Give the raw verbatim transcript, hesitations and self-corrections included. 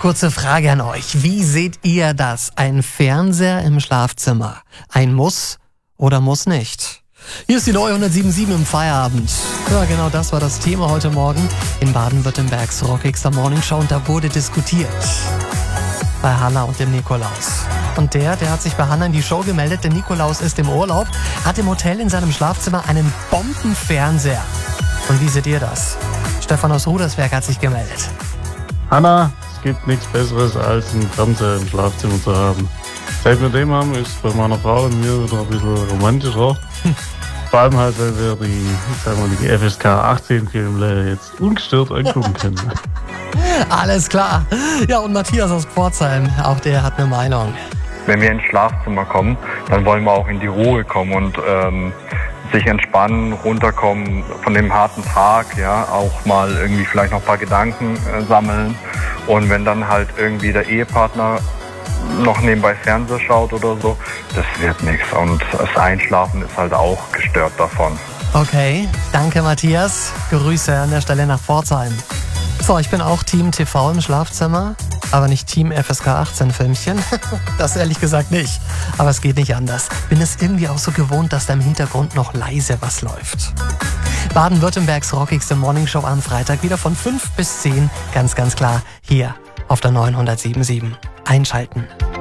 Kurze Frage an euch. Wie seht ihr das? Ein Fernseher im Schlafzimmer. Ein Muss oder muss nicht? Hier ist die neue hundertsieben Komma sieben im Feierabend. Ja, genau das war das Thema heute Morgen in Baden-Württembergs rockigster Morningshow. Und da wurde diskutiert. Bei Hanna und dem Nikolaus. Und der, der hat sich bei Hanna in die Show gemeldet. Der Nikolaus ist im Urlaub, hat im Hotel in seinem Schlafzimmer einen Bombenfernseher. Und wie seht ihr das? Stefan aus Rudersberg hat sich gemeldet. Hanna, es gibt nichts Besseres als einen Fernseher im Schlafzimmer zu haben. Seit wir den haben, ist bei meiner Frau und mir wieder ein bisschen romantischer. Hm. Vor allem halt, weil wir die, ich sag mal, die F S K achtzehn Filme jetzt ungestört angucken können. Alles klar. Ja, und Matthias aus Pforzheim, auch der hat eine Meinung. Wenn wir ins Schlafzimmer kommen, dann wollen wir auch in die Ruhe kommen und ähm, sich entspannen, runterkommen von dem harten Tag, ja, auch mal irgendwie vielleicht noch ein paar Gedanken äh, sammeln. Und wenn dann halt irgendwie der Ehepartner noch nebenbei Fernseher schaut oder so, das wird nichts. Und das Einschlafen ist halt auch gestört davon. Okay, danke Matthias. Grüße an der Stelle nach Pforzheim. So, ich bin auch Team T V im Schlafzimmer, aber nicht Team F S K achtzehn Filmchen. Das ehrlich gesagt nicht. Aber es geht nicht anders. Bin es irgendwie auch so gewohnt, dass da im Hintergrund noch leise was läuft. Baden-Württembergs rockigste Morningshow am Freitag wieder von fünf bis zehn. Ganz, ganz klar hier auf der neuen hundertsieben Komma sieben. Einschalten.